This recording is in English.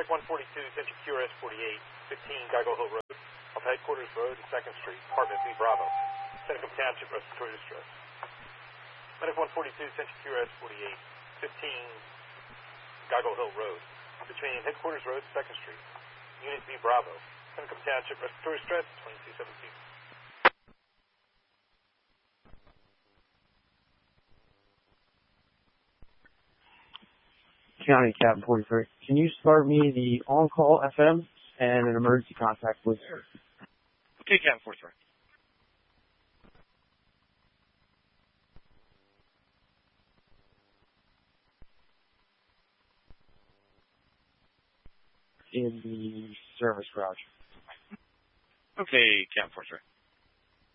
Medic 142, Central QRS 48, 15 Geigo Hill Road, off Headquarters Road and 2nd Street, Apartment B Bravo, Seneca Township, respiratory distress. Medic 142, Central QRS 48, 15 Geigo Hill Road, between Headquarters Road and 2nd Street, Unit B Bravo, Seneca Township, respiratory distress, 2217. County Captain 43. Can you start me the on-call FM and an emergency contact, please? Okay, Captain 43. In the service garage. Okay, Captain 43.